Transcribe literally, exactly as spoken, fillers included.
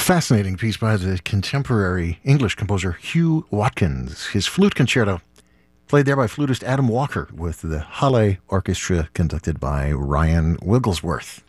Fascinating piece by the contemporary English composer Hugh Watkins. His flute concerto, played there by flutist Adam Walker, with the Halle Orchestra conducted by Ryan Wigglesworth.